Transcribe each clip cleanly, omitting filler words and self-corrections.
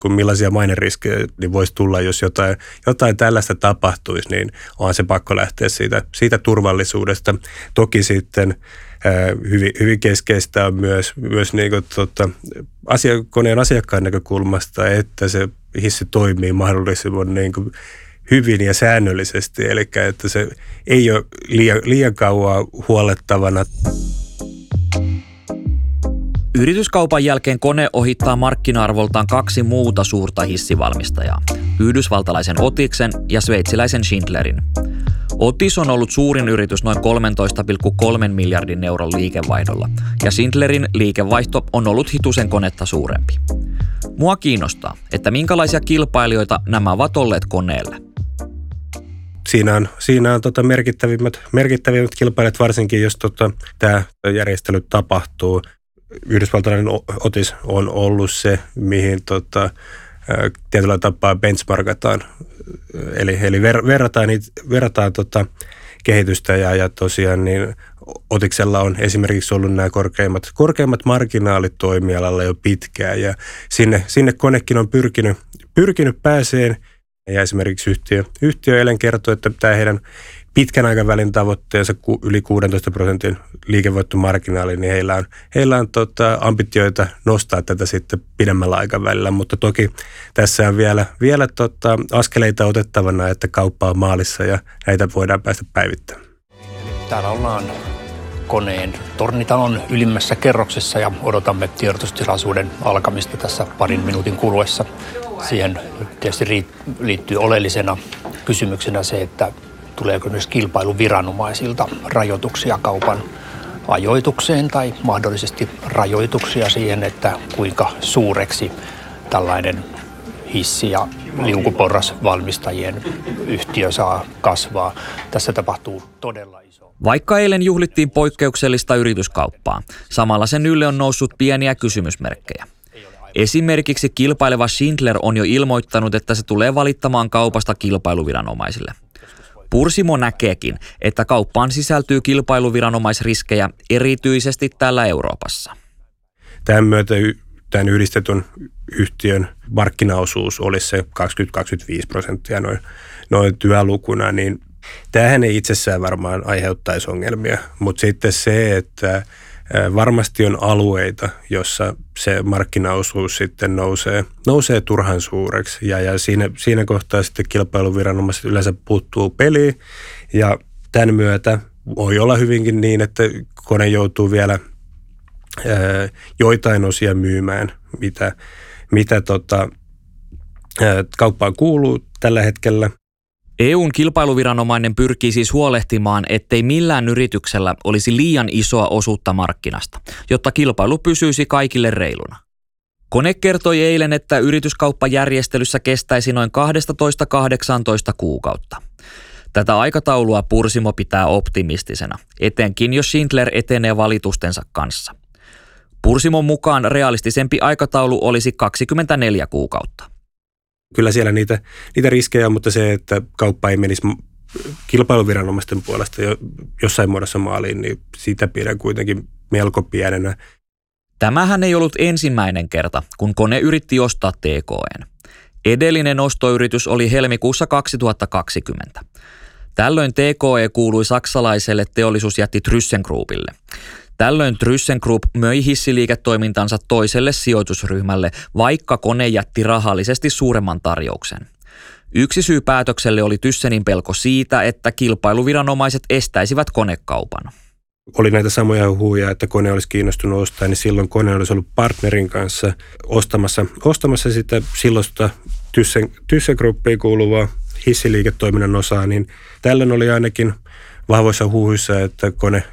kun millaisia maineriskejä niin voisi tulla, jos jotain tällaista tapahtuisi, niin on se pakko lähteä siitä turvallisuudesta. Toki sitten hyvin keskeistä on myös niin kuin koneen asiakkaan näkökulmasta, että se hissi toimii mahdollisimman niin kuin hyvin ja säännöllisesti, eli että se ei ole liian kauan huolettavana. Yrityskaupan jälkeen kone ohittaa markkina-arvoltaan 2 muuta suurta hissivalmistajaa, yhdysvaltalaisen Otiksen ja sveitsiläisen Schindlerin. Otis on ollut suurin yritys noin 13,3 miljardin euron liikevaihdolla, ja Schindlerin liikevaihto on ollut hitusen konetta suurempi. Mua kiinnostaa, että minkälaisia kilpailijoita nämä ovat olleet koneelle. Siinä on merkittävimmät kilpailijat, varsinkin jos tämä järjestely tapahtuu. Yhdysvaltalainen Otis on ollut se, mihin tietyllä tapaa benchmarkataan, eli verrataan kehitystä ja tosiaan niin Otiksella on esimerkiksi ollut nämä korkeimmat marginaalit toimialalla jo pitkään ja sinne konekin on pyrkinyt pääseen ja esimerkiksi yhtiö eilen kertoi, että tämä heidän pitkän aikavälin tavoitteensa yli 16% liikevoittomarginaali, niin heillä on ambitioita nostaa tätä sitten pidemmällä aikavälillä, mutta toki tässä on vielä askeleita otettavana, että kauppa on maalissa ja näitä voidaan päästä päivittämään. Täällä ollaan koneen tornitalon ylimmässä kerroksessa ja odotamme tiedotustilaisuuden alkamista tässä parin minuutin kuluessa. Siihen tietysti liittyy oleellisena kysymyksenä se, että tuleeko myös kilpailuviranomaisilta rajoituksia kaupan ajoitukseen tai mahdollisesti rajoituksia siihen, että kuinka suureksi tällainen hissi- ja liukuporrasvalmistajien yhtiö saa kasvaa. Tässä tapahtuu todella iso. Vaikka eilen juhlittiin poikkeuksellista yrityskauppaa, samalla sen ylle on noussut pieniä kysymysmerkkejä. Esimerkiksi kilpaileva Schindler on jo ilmoittanut, että se tulee valittamaan kaupasta kilpailuviranomaisille. Pursimo näkeekin, että kauppaan sisältyy kilpailuviranomaisriskejä erityisesti täällä Euroopassa. Tämän myötä tämän yhdistetyn yhtiön markkinaosuus olisi se 20-25% noin työlukuna, niin tämähän ei itsessään varmaan aiheuttaisi ongelmia, mutta sitten se, että varmasti on alueita, jossa se markkinaosuus sitten nousee turhan suureksi ja siinä kohtaa sitten kilpailuviranomaiset yleensä puuttuu peliin ja tämän myötä voi olla hyvinkin niin, että kone joutuu vielä joitain osia myymään, mitä kauppaan kuuluu tällä hetkellä. EU:n kilpailuviranomainen pyrkii siis huolehtimaan, ettei millään yrityksellä olisi liian isoa osuutta markkinasta, jotta kilpailu pysyisi kaikille reiluna. Kone kertoi eilen, että yrityskauppajärjestelyssä kestäisi noin 12-18 kuukautta. Tätä aikataulua Pursimo pitää optimistisena, etenkin jos Schindler etenee valitustensa kanssa. Pursimon mukaan realistisempi aikataulu olisi 24 kuukautta. Kyllä siellä niitä riskejä on, mutta se, että kauppa ei menisi kilpailuviranomaisten puolesta jossain muodossa maaliin, niin sitä pidän kuitenkin melko pienenä. Tämähän ei ollut ensimmäinen kerta, kun kone yritti ostaa TK:n. Edellinen ostoyritys oli helmikuussa 2020. Tällöin TKE kuului saksalaiselle teollisuusjätti ThyssenKruppille. Tällöin ThyssenKrupp möi hissiliiketoimintansa toiselle sijoitusryhmälle, vaikka kone jätti rahallisesti suuremman tarjouksen. Yksi syy päätökselle oli Thyssenin pelko siitä, että kilpailuviranomaiset estäisivät konekaupan. Oli näitä samoja huhuja, että kone olisi kiinnostunut ostaa, niin silloin kone olisi ollut partnerin kanssa ostamassa sitä silloista ThyssenKruppiin kuuluvaa hissiliiketoiminnan osaa, niin tällöin oli ainakin vahvoissa huhuissa, että kone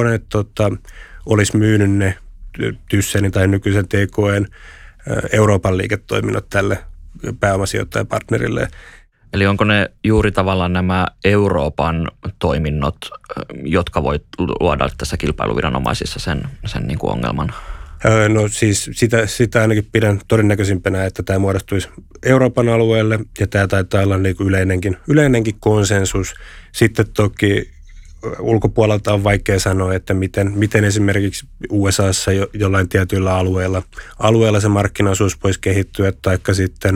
olisi myynyt ne Thyssenin tai nykyisen TK:n Euroopan liiketoiminnot tälle pääomasijoittajapartnerille. Eli onko ne juuri tavallaan nämä Euroopan toiminnot, jotka voi luoda tässä kilpailuviranomaisissa sen niin kuin ongelman? No siis sitä ainakin pidän todennäköisimpänä, että tämä muodostuisi Euroopan alueelle ja tämä taitaa olla niin kuin yleinenkin konsensus. Sitten toki ulkopuolelta on vaikea sanoa, että miten esimerkiksi USAssa jollain tietyillä alueella se markkinaosuus voisi kehittyä, taikka sitten